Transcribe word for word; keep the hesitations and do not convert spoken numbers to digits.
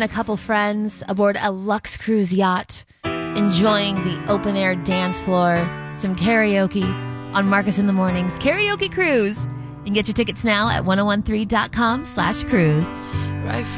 a couple friends aboard a Lux Cruise yacht, enjoying the open-air dance floor, some karaoke on Marcus in the Morning's Karaoke Cruise. You can get your tickets now at ten thirteen dot com slash cruise. Right